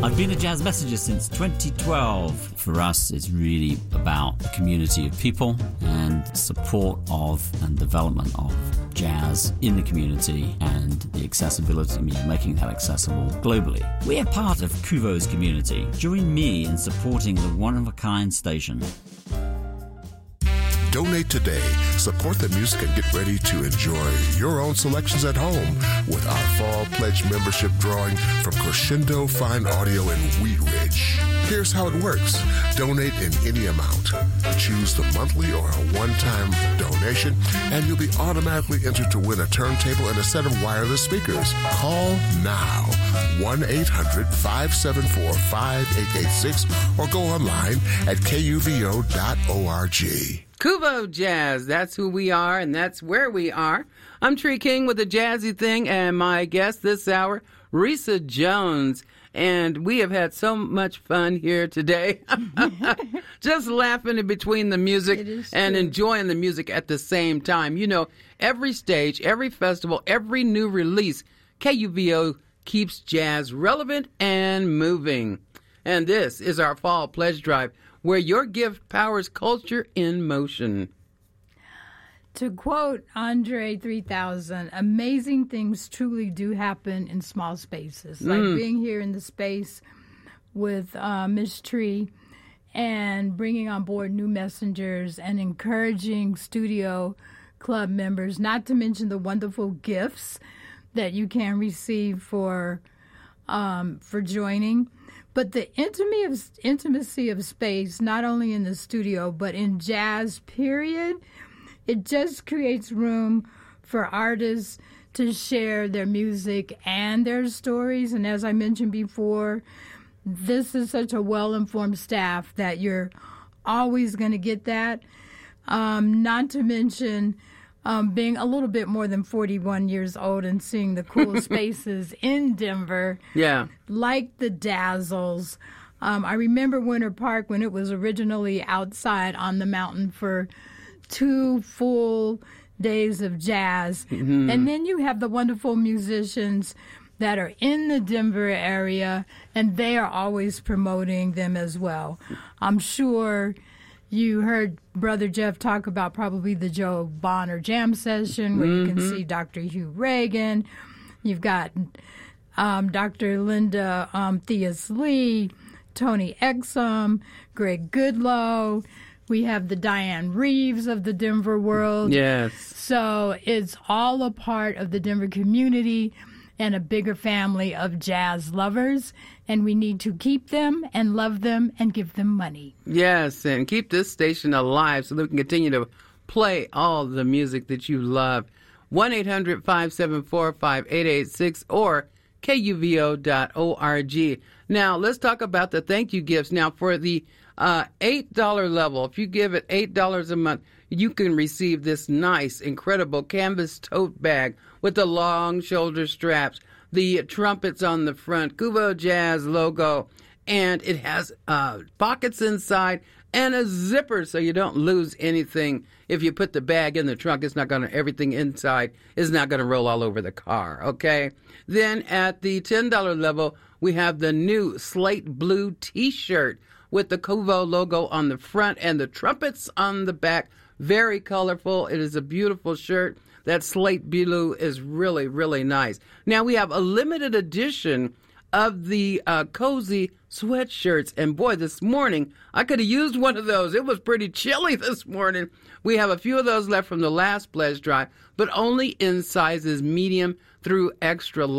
I've been a jazz messenger since 2012. For us, it's really about the community of people and support of and development of jazz in the community and the accessibility, making that accessible globally. We are part of Kuvo's community. Join me in supporting the one-of-a-kind station. Donate today. Support the music and get ready to enjoy your own selections at home with our Fall Pledge membership drawing from Crescendo Fine Audio in Wheat Ridge. Here's how it works. Donate in any amount. Choose the monthly or a one-time donation, and you'll be automatically entered to win a turntable and a set of wireless speakers. Call now. 1-800-574-5886 or go online at kuvo.org. Kuvo Jazz, that's who we are, and that's where we are. I'm Tree King with the Jazzy Thing, and my guest this hour, Risa Jones. And we have had so much fun here today. Just laughing in between the music and enjoying the music at the same time. You know, every stage, every festival, every new release, KUVO keeps jazz relevant and moving. And this is our Fall Pledge Drive, where your gift powers culture in motion. To quote Andre 3000, amazing things truly do happen in small spaces. Like being here in the space with Miss Tree and bringing on board new messengers and encouraging studio club members, not to mention the wonderful gifts that you can receive for joining. But the intimacy of space, not only in the studio, but in jazz, period, it just creates room for artists to share their music and their stories. And as I mentioned before, this is such a well-informed staff that you're always going to get that. Not to mention being a little bit more than 41 years old and seeing the cool spaces in Denver, like the Dazzles. I remember Winter Park when it was originally outside on the mountain for 2 full days of jazz. And then you have the wonderful musicians that are in the Denver area, and they are always promoting them as well. I'm sure you heard Brother Jeff talk about probably the Joe Bonner Jam Session, where you can see Dr. Hugh Reagan. You've got Dr. Linda Theus Lee, Tony Exum, Greg Goodloe. We have the Diane Reeves of the Denver world. Yes. So it's all a part of the Denver community and a bigger family of jazz lovers, and we need to keep them and love them and give them money. Yes, and keep this station alive so that we can continue to play all the music that you love. 1-800-574-5886 or kuvo.org. Now, let's talk about the thank you gifts. Now, for the $8 level, if you give it $8 a month, you can receive this nice, incredible canvas tote bag with the long shoulder straps, the trumpets on the front, Kuvo Jazz logo, and it has pockets inside and a zipper so you don't lose anything. If you put the bag in the trunk, everything inside is not going to roll all over the car, okay? Then at the $10 level, we have the new slate blue T-shirt with the Kuvo logo on the front and the trumpets on the back. Very colorful. It is a beautiful shirt. That slate blue is really, really nice. Now we have a limited edition of the cozy sweatshirts. And boy, this morning, I could have used one of those. It was pretty chilly this morning. We have a few of those left from the last pledge drive, but only in sizes medium through extra large.